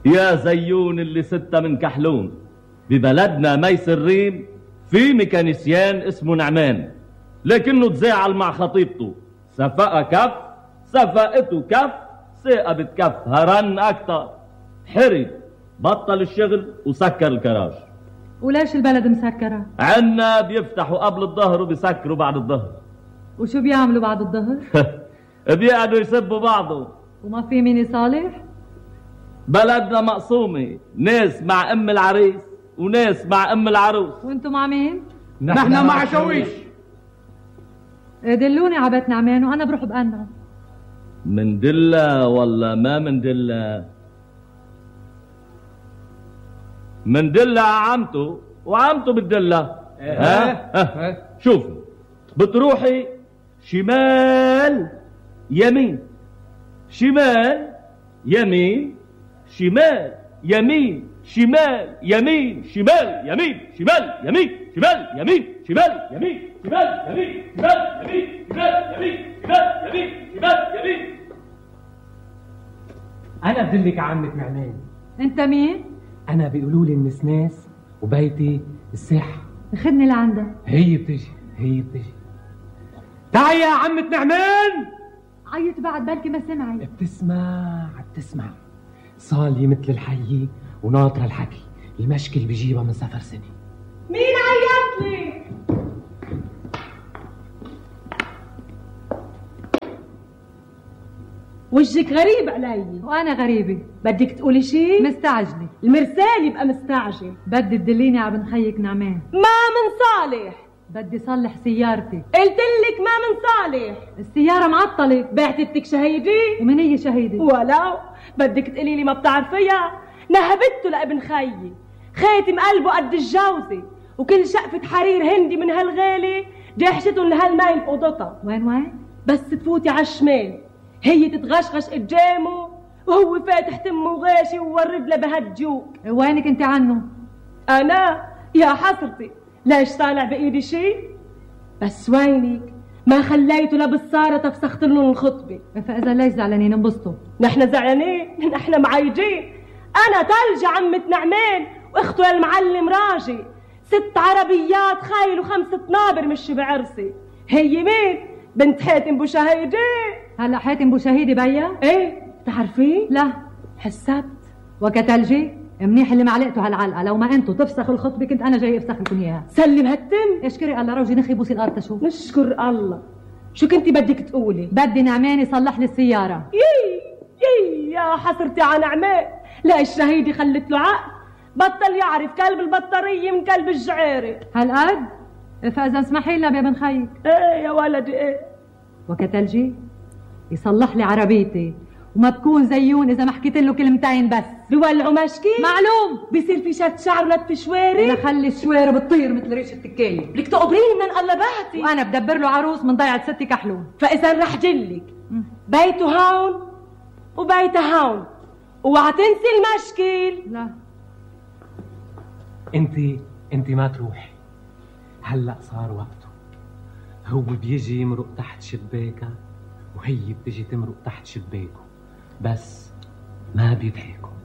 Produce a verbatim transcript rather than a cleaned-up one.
يا زيون اللي ستة من كحلون، ببلدنا ميس الريم في ميكانيسيان اسمه نعمان، لكنه تزاعل مع خطيبته، سفقها كف، سفقته كف، ثقبت كف، هرن أكتر، حرق، بطل الشغل وسكر الكراج. وليش البلد مسكرة؟ عنا بيفتحوا قبل الظهر وبيسكروا بعد الظهر. وشو بيعملوا بعد الظهر؟ بيقعدوا يسبوا بعضهم. وما في مين يصالح؟ بلدنا مقسومة، ناس مع ام العريس وناس مع ام العروس. وانتم مع مين؟ نحن مع شويش. دلوني على بيت نعمان وانا بروح بقنعه. من دلة ولا ما من دلة؟ من دلة عمته وعمته بالدلة. ها؟ ها؟ شوفوا، بتروحي شمال يمين، شمال يمين، شمال يمين، شمال يمين، شمال يمين، شمال يمين، شمال يمين، شمال يمين، شمال يمين، شمال يمين، شمال يمين، شمال يمين، شمال يمين. أنا بدلك عمة نعمان. انت مين؟ أنا بيقولوا لي النسناس وبيتي الساحة. خدني لعندها. هي بتجي هي بتجي. تعي يا عمة نعمان. عيط بعد بلكي ما سمعي. بتسمع بتسمع. صالي مثل الحية وناطرة الحكي، المشكل بيجيبها من سفر سنة. مين عيط لي؟ وجهك غريب علي. وانا غريبة. بدك تقولي شي؟ مستعجلة. المرسال يبقى مستعجل. بدي تدليني على بن خيك نعمان. ما من صالح. بدي صلح سيارتي. قلت لك ما من صالح. السيارة معطلة. بعتتك شهيدي؟ ومن هي شهيدي؟ ولو بدك تقولي لي ما بتعرفيها، نهبته لابن خيي، خاتم قلبه قد الجوزة وكل شقفة حرير هندي من هالغالي دحشتهم لهالمايل في اوضتها. وين وين؟ بس تفوتي على الشمال هي تتغشغش قدامه وهو فاتح تمه وغاشي وورد له بهالجوك. وينك انت عنه؟ انا يا حسرتي ليش طالع بايدي شي؟ بس وينك ما خليته لبالصارة تفسخت لهم الخطبة. فاذا ليش زعلانين انبسطوا؟ نحن زعلانين؟ نحن معيجين. انا تلج عمة نعمان واخته المعلم راجي، ست عربيات خايل وخمسة نابر مش بعرسي. هي مين؟ بنت حاتم بو شهيدي. هلا حاتم بو شهيدي بيا؟ ايه بتعرفيه؟ لا حسبت. وكتلجي منيح اللي معلقته هالعلقه، لو ما انتوا تفسخوا الخطبه كنت انا جاي افسخ لكم اياها. سلم هالتم. اشكري الله روجي نخي بوسي الارض تشوف. نشكر الله. شو كنتي بدك تقولي؟ بدي نعمان يصلح لي السياره. يي يي يا حسرتي على نعمان، لا الشهيدي خلت له عقل، بطل يعرف كلب البطاريه من كلب الجعيره. هالقد؟ فاذا اسمحي لنا يا بن خيك. ايه يا ولدي ايه. وكتلجي يصلح لي عربيتي وما بكون زيون اذا ما حكيت له كلمتين بس. بولعوا مشكي؟ معلوم. بيصير في شد شعر ولد في شواري؟ انا خلي الشواري بتطير مثل ريش التكايه. بدك تقبريني من انقلباتي. وانا بدبر له عروس من ضيعه ستي كحلون. فاذا رح جلك بيته هون وبيته هون، اوعى تنسي المشكل. لا انت انت ما تروحي، هلا صار وقته. هو بيجي يمرق تحت شباكها وهي بتجي تمرق تحت شباكه، بس ما بيضحكوا.